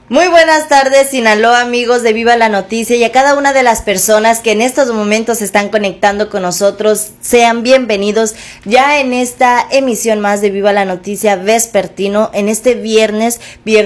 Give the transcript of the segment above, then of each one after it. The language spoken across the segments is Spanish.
Muy buenas tardes, Sinaloa, amigos de Viva la Noticia, y a cada una de las personas que en estos momentos se están conectando con nosotros, sean bienvenidos ya en esta emisión más de Viva la Noticia vespertino, en este viernes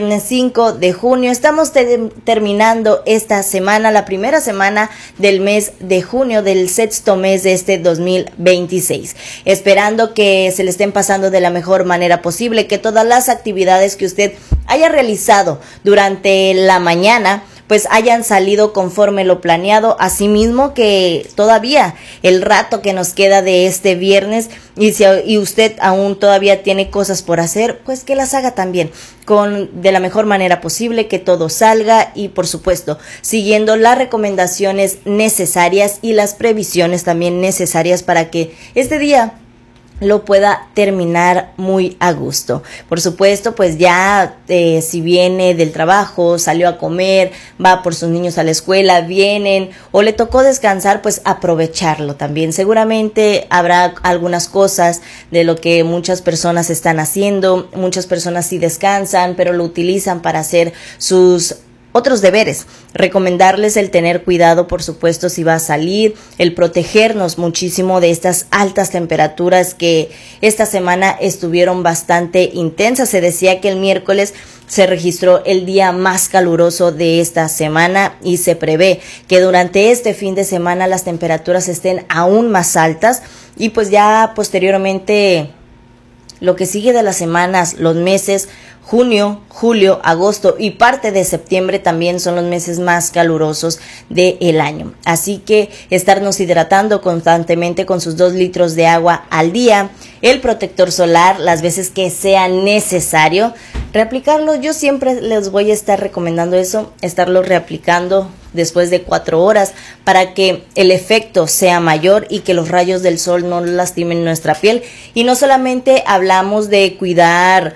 5 de junio. Estamos terminando esta semana, la primera semana del mes de junio, del sexto mes de este 2026. Esperando que se le estén pasando de la mejor manera posible, que todas las actividades que usted haya realizado durante la mañana pues hayan salido conforme lo planeado, asimismo que todavía el rato que nos queda de este viernes y usted aún todavía tiene cosas por hacer, pues que las haga también de la mejor manera posible, que todo salga y por supuesto siguiendo las recomendaciones necesarias y las previsiones también necesarias para que este día lo pueda terminar muy a gusto. Por supuesto, pues ya si viene del trabajo, salió a comer, va por sus niños a la escuela, vienen o le tocó descansar, pues aprovecharlo también. Seguramente habrá algunas cosas de lo que muchas personas están haciendo, muchas personas sí descansan, pero lo utilizan para hacer sus otros deberes. Recomendarles el tener cuidado, por supuesto, si va a salir, el protegernos muchísimo de estas altas temperaturas que esta semana estuvieron bastante intensas. Se decía que el miércoles se registró el día más caluroso de esta semana y se prevé que durante este fin de semana las temperaturas estén aún más altas y pues ya posteriormente lo que sigue de las semanas, los meses junio, julio, agosto y parte de septiembre también son los meses más calurosos del año. Así que estarnos hidratando constantemente con sus 2 litros de agua al día, el protector solar las veces que sea necesario, reaplicarlo. Yo siempre les voy a estar recomendando eso, estarlo reaplicando después de 4 horas para que el efecto sea mayor y que los rayos del sol no lastimen nuestra piel. Y no solamente hablamos de cuidar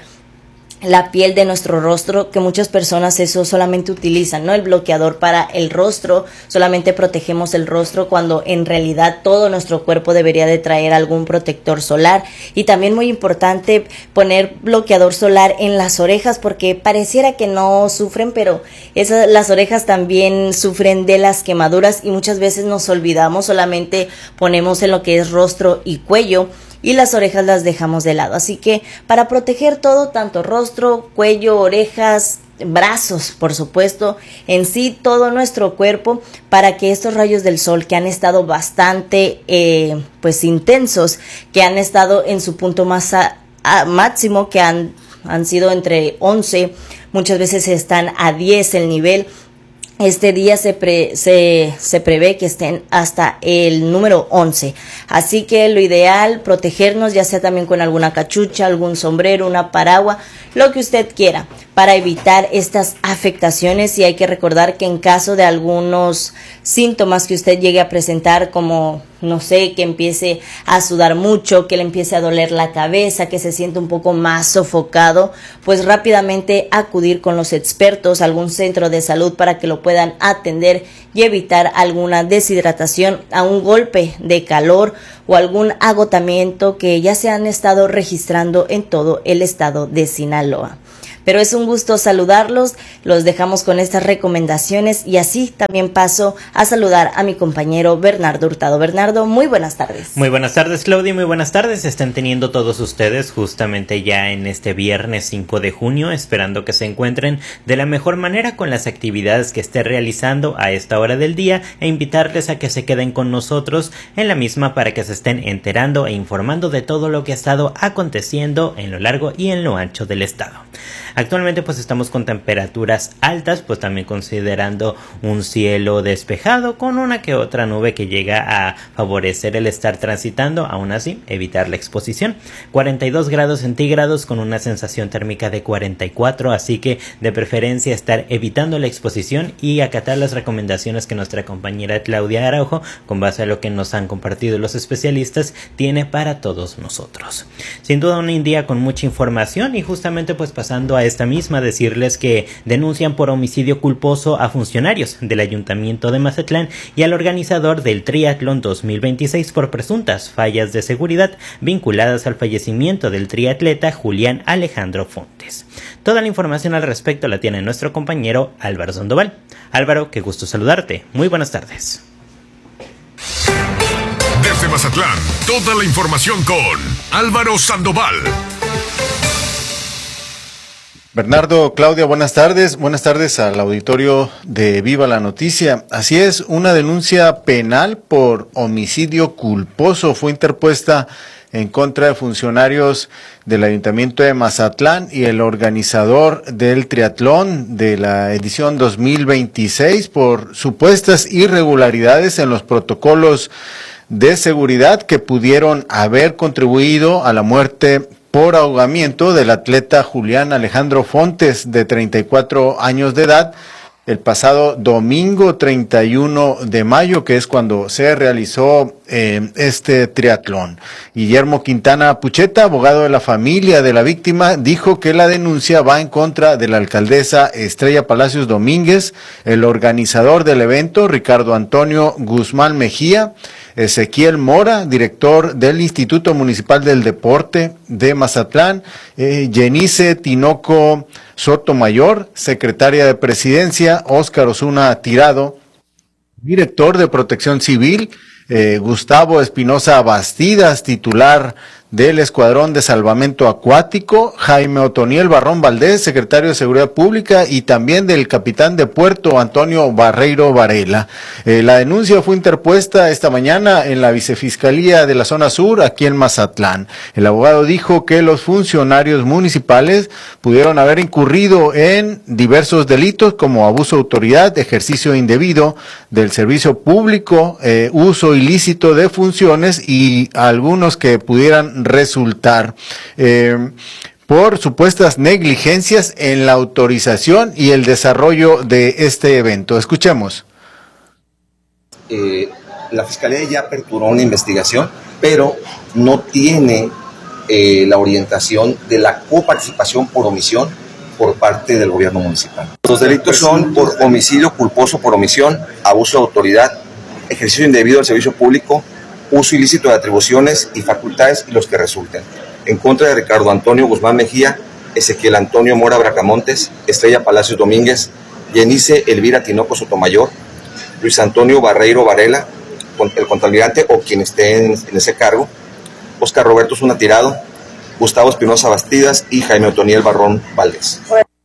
la piel de nuestro rostro, que muchas personas eso solamente utilizan, ¿no? El bloqueador para el rostro, solamente protegemos el rostro cuando en realidad todo nuestro cuerpo debería de traer algún protector solar. Y también muy importante poner bloqueador solar en las orejas, porque pareciera que no sufren, pero las orejas también sufren de las quemaduras y muchas veces nos olvidamos, solamente ponemos en lo que es rostro y cuello, y las orejas las dejamos de lado. Así que para proteger todo, tanto rostro, cuello, orejas, brazos, por supuesto, en sí todo nuestro cuerpo, para que estos rayos del sol que han estado bastante pues intensos, que han estado en su punto más máximo, que han sido entre 11, muchas veces están a 10 el nivel. Este día se prevé que estén hasta el número 11. Así que lo ideal, protegernos, ya sea también con alguna cachucha, algún sombrero, una paraguas, lo que usted quiera, para evitar estas afectaciones. Y hay que recordar que en caso de algunos síntomas que usted llegue a presentar, como no sé, que empiece a sudar mucho, que le empiece a doler la cabeza, que se siente un poco más sofocado, pues rápidamente acudir con los expertos a algún centro de salud para que lo puedan atender y evitar alguna deshidratación, a un golpe de calor o algún agotamiento que ya se han estado registrando en todo el estado de Sinaloa. Pero es un gusto saludarlos, los dejamos con estas recomendaciones y así también paso a saludar a mi compañero Bernardo Hurtado. Bernardo, muy buenas tardes. Muy buenas tardes, Claudia, muy buenas tardes. Estén teniendo todos ustedes justamente ya en este viernes 5 de junio, esperando que se encuentren de la mejor manera con las actividades que esté realizando a esta hora del día e invitarles a que se queden con nosotros en la misma para que se estén enterando e informando de todo lo que ha estado aconteciendo en lo largo y en lo ancho del estado. Actualmente pues estamos con temperaturas altas, pues también considerando un cielo despejado con una que otra nube que llega a favorecer el estar transitando, aún así evitar la exposición. 42 grados centígrados con una sensación térmica de 44, así que de preferencia estar evitando la exposición y acatar las recomendaciones que nuestra compañera Claudia Araujo, con base a lo que nos han compartido los especialistas, tiene para todos nosotros. Sin duda un día con mucha información y justamente pues pasando a a esta misma, decirles que denuncian por homicidio culposo a funcionarios del Ayuntamiento de Mazatlán y al organizador del Triatlón 2026 por presuntas fallas de seguridad vinculadas al fallecimiento del triatleta Julián Alejandro Fontes. Toda la información al respecto la tiene nuestro compañero Álvaro Sandoval. Álvaro, qué gusto saludarte. Muy buenas tardes. Desde Mazatlán, toda la información con Álvaro Sandoval. Bernardo, Claudia, buenas tardes. Buenas tardes al auditorio de Viva la Noticia. Así es, una denuncia penal por homicidio culposo fue interpuesta en contra de funcionarios del Ayuntamiento de Mazatlán y el organizador del triatlón de la edición 2026 por supuestas irregularidades en los protocolos de seguridad que pudieron haber contribuido a la muerte por ahogamiento del atleta Julián Alejandro Fontes, de 34 años de edad, el pasado domingo 31 de mayo, que es cuando se realizó este triatlón. Guillermo Quintana Pucheta, abogado de la familia de la víctima, dijo que la denuncia va en contra de la alcaldesa Estrella Palacios Domínguez, el organizador del evento, Ricardo Antonio Guzmán Mejía, Ezequiel Mora, director del Instituto Municipal del Deporte de Mazatlán, Yenice Tinoco Sotomayor, secretaria de Presidencia, Óscar Osuna Tirado, director de Protección Civil, Gustavo Espinosa Bastidas, titular del Escuadrón de Salvamento Acuático, Jaime Otoniel Barrón Valdés, secretario de Seguridad Pública, y también del capitán de puerto, Antonio Barreiro Varela. La denuncia fue interpuesta esta mañana en la Vicefiscalía de la Zona Sur, aquí en Mazatlán. El abogado dijo que los funcionarios municipales pudieron haber incurrido en diversos delitos como abuso de autoridad, ejercicio indebido del servicio público, uso ilícito de funciones y algunos que pudieran resultar por supuestas negligencias en la autorización y el desarrollo de este evento. Escuchemos. La Fiscalía ya aperturó una investigación, pero no tiene la orientación de la coparticipación por omisión por parte del gobierno municipal. Los delitos son por homicidio culposo por omisión, abuso de autoridad, ejercicio indebido del servicio público, uso ilícito de atribuciones y facultades y los que resulten. En contra de Ricardo Antonio Guzmán Mejía, Ezequiel Antonio Mora Bracamontes, Estrella Palacios Domínguez, Yenice Elvira Tinoco Sotomayor, Luis Antonio Barreiro Varela, el contraalmirante o quien esté en ese cargo, Óscar Roberto Osuna Tirado, Gustavo Espinosa Bastidas y Jaime Otoniel Barrón Valdés.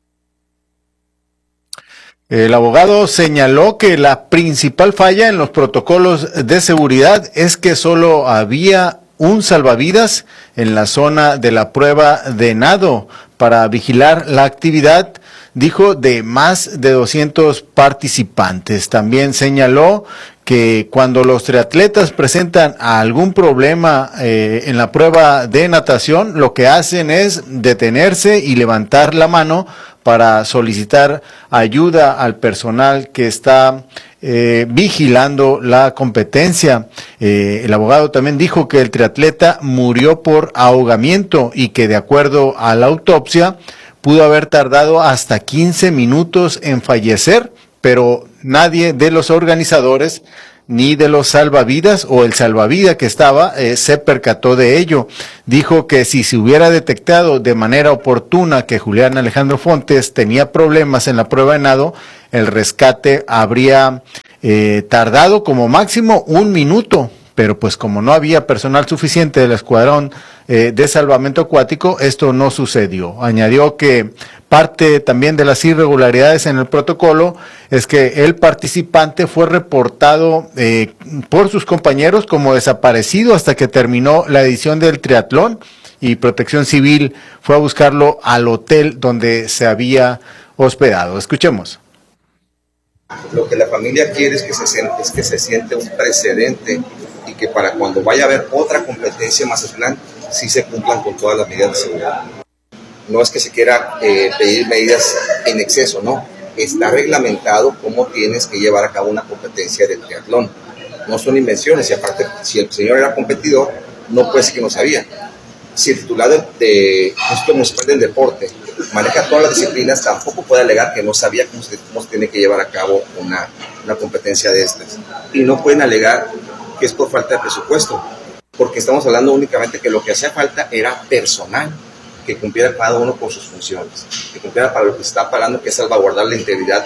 El abogado señaló que la principal falla en los protocolos de seguridad es que solo había un salvavidas en la zona de la prueba de nado para vigilar la actividad, dijo, de más de 200 participantes. También señaló que cuando los triatletas presentan algún problema en la prueba de natación, lo que hacen es detenerse y levantar la mano para solicitar ayuda al personal que está vigilando la competencia. El abogado también dijo que el triatleta murió por ahogamiento y que, de acuerdo a la autopsia, pudo haber tardado hasta 15 minutos en fallecer, pero nadie de los organizadores ni de los salvavidas o el salvavidas que estaba se percató de ello. Dijo que si se hubiera detectado de manera oportuna que Julián Alejandro Fontes tenía problemas en la prueba de nado, el rescate habría tardado como máximo 1 minuto, pero pues como no había personal suficiente del Escuadrón de Salvamento Acuático, esto no sucedió. Añadió que parte también de las irregularidades en el protocolo es que el participante fue reportado por sus compañeros como desaparecido hasta que terminó la edición del triatlón, y Protección Civil fue a buscarlo al hotel donde se había hospedado. Escuchemos. Lo que la familia quiere es que se siente un precedente y que para cuando vaya a haber otra competencia en Mazatlán, sí se cumplan con todas las medidas de seguridad. No es que se quiera pedir medidas en exceso, no. Está reglamentado cómo tienes que llevar a cabo una competencia de triatlón. No son invenciones, y aparte, si el señor era competidor, no puede ser que no sabía. Si el titular de Instituto Municipal del Deporte maneja todas las disciplinas, tampoco puede alegar que no sabía cómo se tiene que llevar a cabo una competencia de estas. Y no pueden alegar que es por falta de presupuesto, porque estamos hablando únicamente que lo que hacía falta era personal, que cumpliera cada uno con sus funciones, que cumpliera para lo que se está pagando, que es salvaguardar la integridad.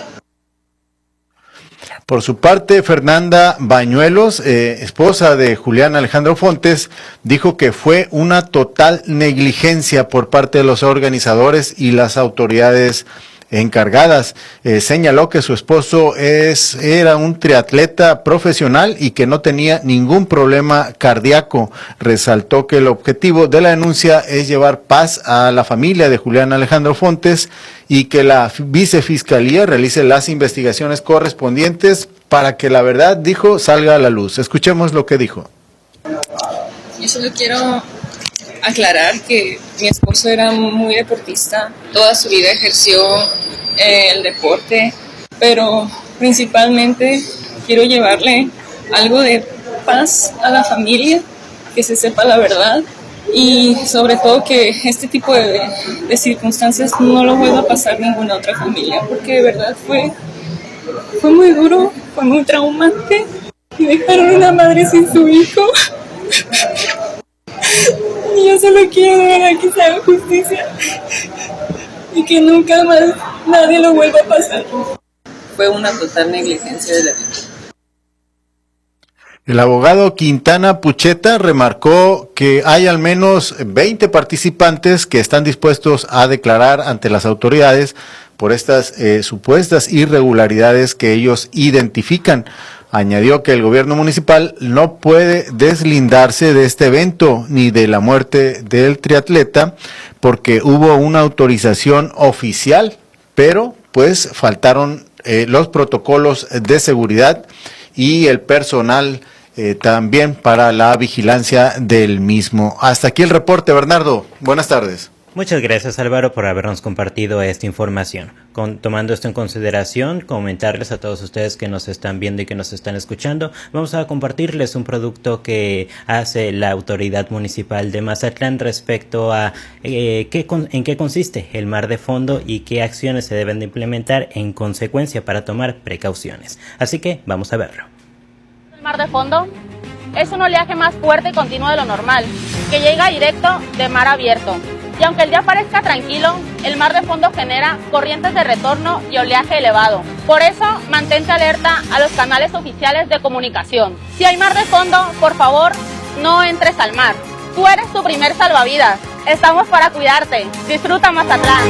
Por su parte, Fernanda Bañuelos, esposa de Julián Alejandro Fontes, dijo que fue una total negligencia por parte de los organizadores y las autoridades encargadas. Señaló que su esposo era un triatleta profesional y que no tenía ningún problema cardíaco. Resaltó que el objetivo de la denuncia es llevar paz a la familia de Julián Alejandro Fontes y que la vicefiscalía realice las investigaciones correspondientes para que la verdad, dijo, salga a la luz. Escuchemos lo que dijo. Yo solo quiero aclarar que mi esposo era muy deportista, toda su vida ejerció el deporte, pero principalmente quiero llevarle algo de paz a la familia, que se sepa la verdad y sobre todo que este tipo de circunstancias no lo vuelva a pasar ninguna otra familia, porque de verdad fue muy duro, fue muy traumante y dejaron una madre sin su hijo. Y yo solo quiero de verdad que se haga justicia y que nunca más nadie lo vuelva a pasar. Fue una total negligencia de la vida. El abogado Quintana Pucheta remarcó que hay al menos 20 participantes que están dispuestos a declarar ante las autoridades por estas supuestas irregularidades que ellos identifican. Añadió que el gobierno municipal no puede deslindarse de este evento ni de la muerte del triatleta porque hubo una autorización oficial, pero pues faltaron los protocolos de seguridad y el personal también para la vigilancia del mismo. Hasta aquí el reporte, Bernardo. Buenas tardes. Muchas gracias, Álvaro, por habernos compartido esta información. Tomando esto en consideración, comentarles a todos ustedes que nos están viendo y que nos están escuchando, vamos a compartirles un producto que hace la autoridad municipal de Mazatlán respecto a en qué consiste el mar de fondo y qué acciones se deben de implementar en consecuencia para tomar precauciones. Así que vamos a verlo. El mar de fondo es un oleaje más fuerte y continuo de lo normal, que llega directo de mar abierto. Y aunque el día parezca tranquilo, el mar de fondo genera corrientes de retorno y oleaje elevado. Por eso, mantente alerta a los canales oficiales de comunicación. Si hay mar de fondo, por favor, no entres al mar. Tú eres tu primer salvavidas. Estamos para cuidarte. Disfruta Mazatlán.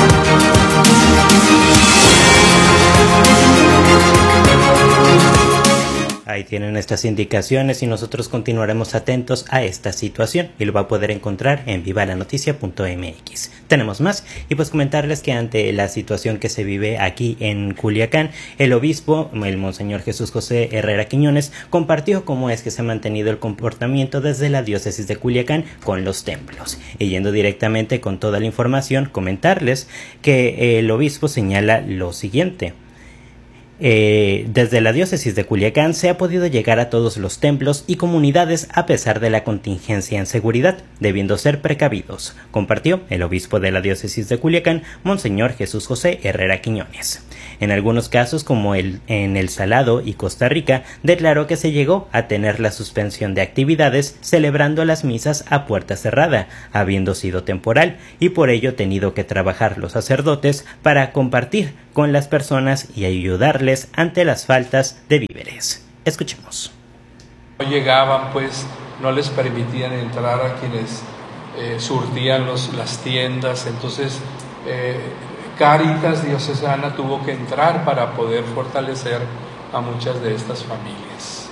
Ahí tienen estas indicaciones y nosotros continuaremos atentos a esta situación y lo va a poder encontrar en vivalanoticia.mx. Tenemos más y pues comentarles que ante la situación que se vive aquí en Culiacán, el obispo, el monseñor Jesús José Herrera Quiñones, compartió cómo es que se ha mantenido el comportamiento desde la diócesis de Culiacán con los templos. Y yendo directamente con toda la información, comentarles que el obispo señala lo siguiente. Desde la diócesis de Culiacán se ha podido llegar a todos los templos y comunidades a pesar de la contingencia en seguridad, debiendo ser precavidos, compartió el obispo de la diócesis de Culiacán, monseñor Jesús José Herrera Quiñones. En algunos casos, como en El Salado y Costa Rica, declaró que se llegó a tener la suspensión de actividades celebrando las misas a puerta cerrada, habiendo sido temporal, y por ello tenido que trabajar los sacerdotes para compartir con las personas y ayudarles ante las faltas de víveres. Escuchemos. No llegaban, pues no les permitían entrar a quienes surtían las tiendas, entonces Cáritas Diocesana tuvo que entrar para poder fortalecer a muchas de estas familias.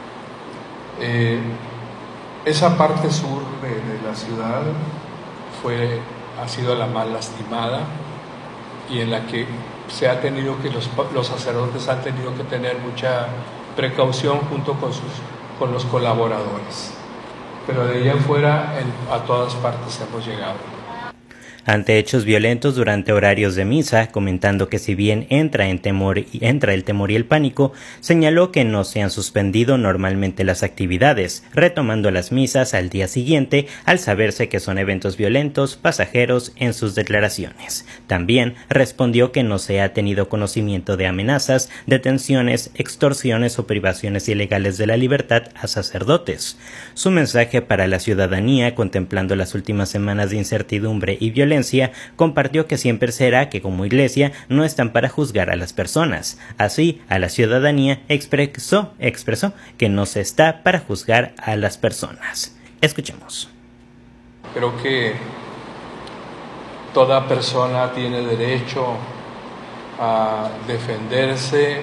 Esa parte sur de la ciudad ha sido la más lastimada y en la que se ha tenido que los sacerdotes han tenido que tener mucha precaución junto con los colaboradores, pero de ahí en fuera a todas partes hemos llegado. ante hechos violentos durante horarios de misa, comentando que si bien entra el temor y el pánico, señaló que no se han suspendido normalmente las actividades, retomando las misas al día siguiente al saberse que son eventos violentos pasajeros en sus declaraciones. También respondió que no se ha tenido conocimiento de amenazas, detenciones, extorsiones o privaciones ilegales de la libertad a sacerdotes. Su mensaje para la ciudadanía, contemplando las últimas semanas de incertidumbre y violencia, compartió que siempre será que como iglesia no están para juzgar a las personas. Así, a la ciudadanía expresó que no se está para juzgar a las personas. Escuchemos. Creo que toda persona tiene derecho a defenderse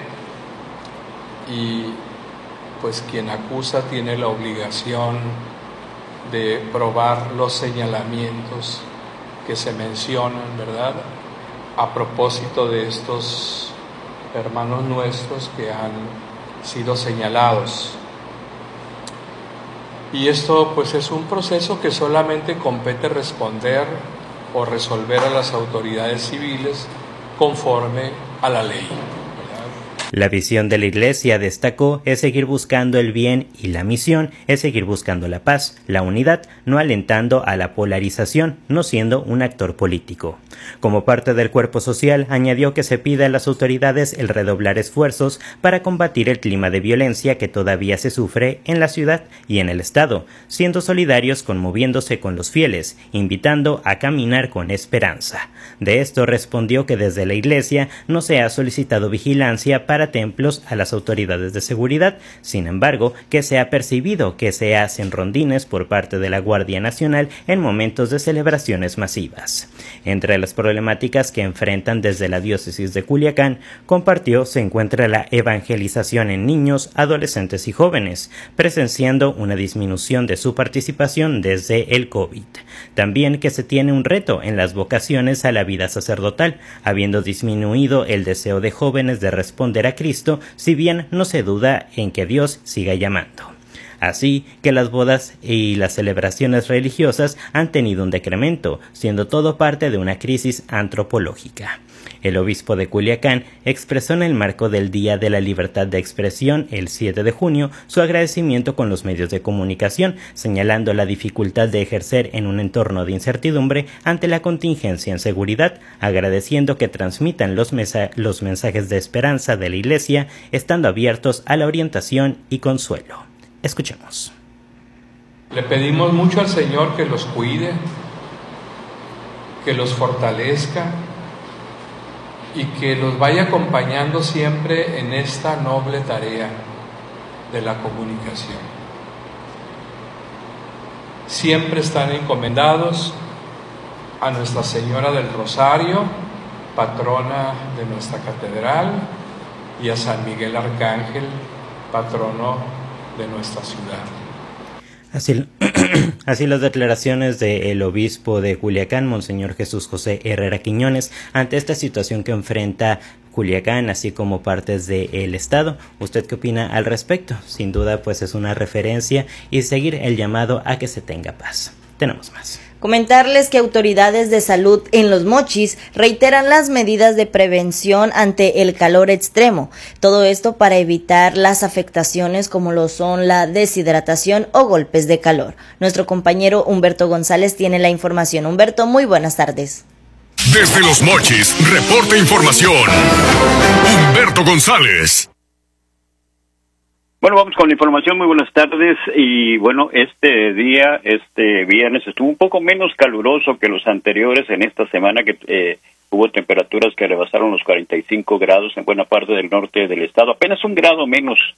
y pues quien acusa tiene la obligación de probar los señalamientos que se mencionan, ¿verdad?, a propósito de estos hermanos nuestros que han sido señalados. Y esto pues es un proceso que solamente compete responder o resolver a las autoridades civiles conforme a la ley. La visión de la Iglesia, destacó, es seguir buscando el bien y la misión es seguir buscando la paz, la unidad, no alentando a la polarización, no siendo un actor político. Como parte del cuerpo social, añadió que se pide a las autoridades el redoblar esfuerzos para combatir el clima de violencia que todavía se sufre en la ciudad y en el Estado, siendo solidarios conmoviéndose con los fieles, invitando a caminar con esperanza. De esto respondió que desde la Iglesia no se ha solicitado vigilancia para templos a las autoridades de seguridad, sin embargo, que se ha percibido que se hacen rondines por parte de la Guardia Nacional en momentos de celebraciones masivas. Entre las problemáticas que enfrentan desde la diócesis de Culiacán, compartió, se encuentra la evangelización en niños, adolescentes y jóvenes, presenciando una disminución de su participación desde el COVID. También que se tiene un reto en las vocaciones a la vida sacerdotal, habiendo disminuido el deseo de jóvenes de responder a Cristo, si bien no se duda en que Dios siga llamando. Así que las bodas y las celebraciones religiosas han tenido un decremento, siendo todo parte de una crisis antropológica. El obispo de Culiacán expresó en el marco del Día de la Libertad de Expresión, el 7 de junio, su agradecimiento con los medios de comunicación, señalando la dificultad de ejercer en un entorno de incertidumbre ante la contingencia en seguridad, agradeciendo que transmitan los mensajes de esperanza de la Iglesia, estando abiertos a la orientación y consuelo. Escuchemos. Le pedimos mucho al Señor que los cuide, que los fortalezca y que los vaya acompañando siempre en esta noble tarea de la comunicación. Siempre están encomendados a Nuestra Señora del Rosario, patrona de nuestra catedral, y a San Miguel Arcángel, patrono de nuestra ciudad. Así las declaraciones del obispo de Culiacán, Monseñor Jesús José Herrera Quiñones, ante esta situación que enfrenta Culiacán, así como partes del estado. ¿Usted qué opina al respecto? Sin duda, pues es una referencia y seguir el llamado a que se tenga paz. Tenemos más. Comentarles que autoridades de salud en Los Mochis reiteran las medidas de prevención ante el calor extremo. Todo esto para evitar las afectaciones como lo son la deshidratación o golpes de calor. Nuestro compañero Humberto González tiene la información. Humberto, muy buenas tardes. Desde Los Mochis, reporta información. Humberto González. Bueno, vamos con la información. Muy buenas tardes. Y bueno, este viernes estuvo un poco menos caluroso que los anteriores en esta semana, que hubo temperaturas que rebasaron los 45 grados en buena parte del norte del estado. Apenas un grado menos